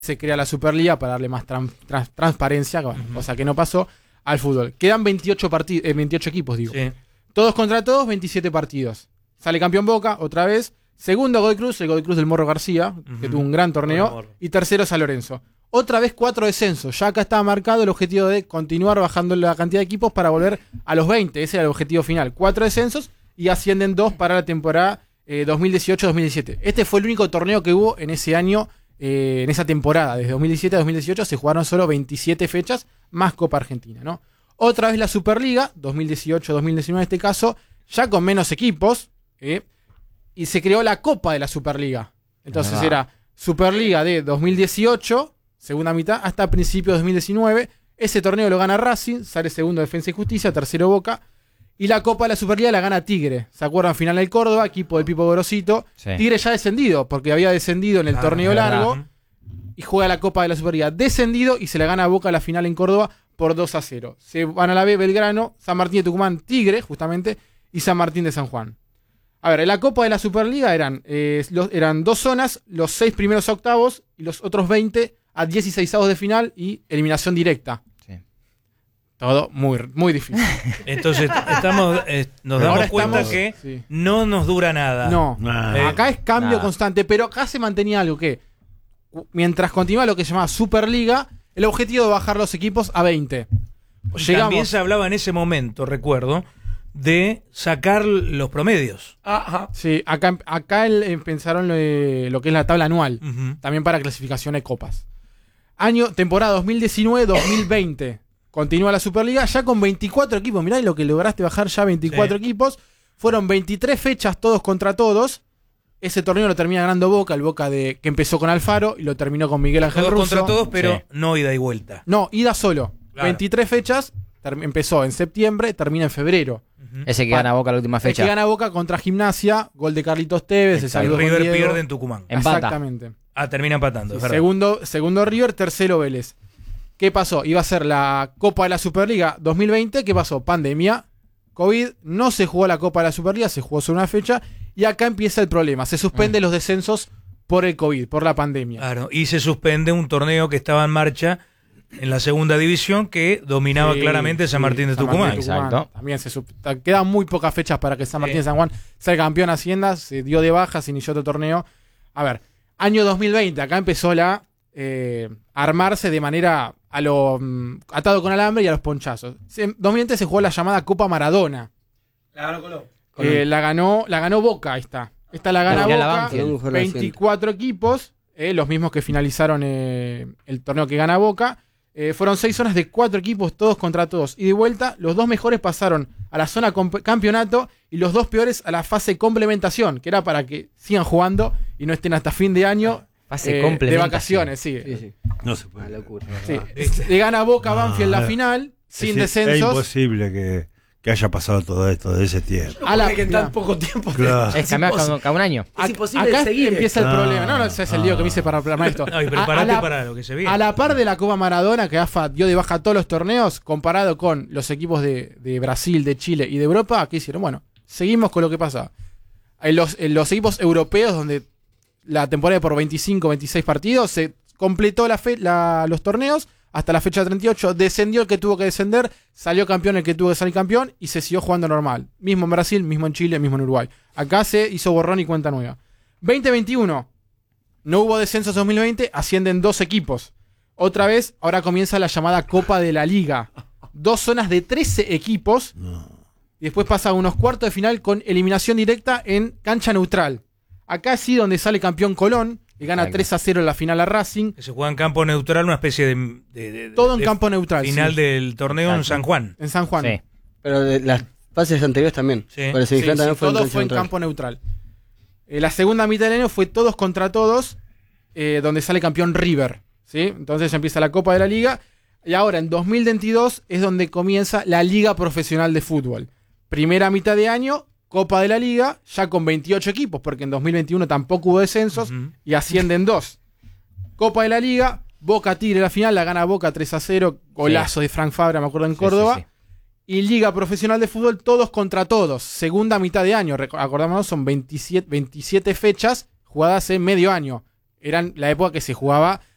se crea la Superliga para darle más transparencia, cosa que no pasó, al fútbol. Quedan 28 equipos, digo. Sí. Todos contra todos, 27 partidos. Sale campeón Boca, otra vez. Segundo Godoy Cruz, el Godoy Cruz del Morro García, que tuvo un gran torneo. Y tercero San Lorenzo. Otra vez 4 descensos. Ya acá estaba marcado el objetivo de continuar bajando la cantidad de equipos para volver a los 20. Ese era el objetivo final. 4 descensos y ascienden 2 para la temporada 2018-2017. Este fue el único torneo que hubo en ese año, en esa temporada. Desde 2017 a 2018 se jugaron solo 27 fechas, más Copa Argentina, ¿no? Otra vez la Superliga, 2018-2019 en este caso, ya con menos equipos, y se creó la Copa de la Superliga. Entonces era Superliga de 2018, segunda mitad, hasta principios de 2019. Ese torneo lo gana Racing, sale segundo Defensa y Justicia, tercero Boca. Y la Copa de la Superliga la gana Tigre. ¿Se acuerdan? Final del Córdoba, equipo del Pipo Gorosito. Sí. Tigre ya descendido, porque había descendido en el torneo largo. Y juega la Copa de la Superliga descendido y se la gana a Boca la final en Córdoba por 2-0. Se van a la B Belgrano, San Martín de Tucumán, Tigre, justamente, y San Martín de San Juan. A ver, en la Copa de la Superliga eran 2 zonas, los 6 primeros a octavos y los otros 20 a 16avos de final y eliminación directa. Sí. Todo muy, muy difícil. Entonces nos damos cuenta que no nos dura nada. No, acá es cambio constante, pero acá se mantenía algo que, mientras continuaba lo que se llamaba Superliga, el objetivo de bajar los equipos a 20. También se hablaba en ese momento, recuerdo, de sacar los promedios. Ajá. Sí, acá pensaron lo que es la tabla anual, también para clasificación de copas. Temporada 2019-2020. Continúa la Superliga ya con 24 equipos. Mirá lo que lograste bajar ya 24 equipos. Fueron 23 fechas todos contra todos. Ese torneo lo termina ganando Boca, el Boca que empezó con Alfaro y lo terminó con Miguel Ángel Russo. Todos contra todos, pero no ida y vuelta. No, ida solo. Claro. 23 fechas, empezó en septiembre, termina en febrero. Ese que gana Boca la última fecha. El que gana Boca contra Gimnasia, gol de Carlitos Tevez. El River pierde en Tucumán. Empata. Exactamente. Termina empatando. Sí, segundo River, tercero Vélez. ¿Qué pasó? Iba a ser la Copa de la Superliga 2020. ¿Qué pasó? Pandemia, COVID, no se jugó la Copa de la Superliga, se jugó solo una fecha. Y acá empieza el problema. Se suspenden los descensos por el COVID, por la pandemia. Claro, y se suspende un torneo que estaba en marcha en la segunda división que dominaba claramente San Martín de Tucumán. Exacto. También quedan muy pocas fechas para que San Martín de San Juan sea campeón a Hacienda. Se dio de baja, se inició otro torneo. A ver, año 2020, acá empezó armarse de manera atado con alambre y a los ponchazos. En 2020 se jugó la llamada Copa Maradona. La ganó Colón. La ganó Boca, ahí está. Esta la gana Boca, 24 equipos, los mismos que finalizaron el torneo que gana Boca. Fueron 6 zonas de 4 equipos, todos contra todos. Y de vuelta, los 2 mejores pasaron a la zona campeonato y los 2 peores a la fase complementación, que era para que sigan jugando y no estén hasta fin de año de vacaciones. Sí. No se puede. Una locura. Sí. Le gana Boca Banfield la final, sin descensos. Es imposible que haya pasado todo esto de ese tiempo. Que en tan poco tiempo. Claro. Es cambiar cada un año. Es imposible acá seguir. Empieza el problema. No, ese es el lío que me hice para programar esto. No, y prepárate para lo que se viene. A la par de la Copa Maradona, que AFA dio de baja todos los torneos, comparado con los equipos de Brasil, de Chile y de Europa, ¿qué hicieron? Bueno, seguimos con lo que pasa. En los equipos europeos, donde la temporada por 25, 26 partidos, se completó los torneos. Hasta la fecha 38 descendió el que tuvo que descender, salió campeón el que tuvo que salir campeón y se siguió jugando normal. Mismo en Brasil, mismo en Chile, mismo en Uruguay. Acá se hizo borrón y cuenta nueva. 2021, no hubo descensos 2020, ascienden 2 equipos. Otra vez, ahora comienza la llamada Copa de la Liga. 2 zonas de 13 equipos. Y después pasa a unos cuartos de final con eliminación directa en cancha neutral. Acá sí donde sale campeón Colón. Y gana 3-0 en la final a Racing. Que se juega en campo neutral, una especie de todo en campo neutral. Final del torneo en San Juan. En San Juan. Sí. Pero de las fases anteriores también. Sí. Todo fue en campo neutral. La segunda mitad del año fue todos contra todos, donde sale campeón River. ¿Sí? Entonces ya empieza la Copa de la Liga. Y ahora en 2022 es donde comienza la Liga Profesional de Fútbol. Primera mitad de año. Copa de la Liga, ya con 28 equipos, porque en 2021 tampoco hubo descensos, y ascienden 2. Copa de la Liga, Boca Tigre la final, la gana Boca 3-0, golazo de Frank Fabra, me acuerdo, en Córdoba. Y Liga Profesional de Fútbol, todos contra todos, segunda mitad de año, acordamos, son 27 fechas jugadas en medio año. Eran la época que se jugaba